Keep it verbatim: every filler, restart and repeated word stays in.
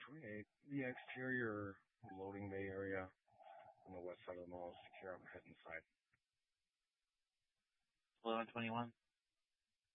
twenty-eight. The exterior loading bay area on the west side of the mall is secure. I'm heading inside. Hello, twenty-one.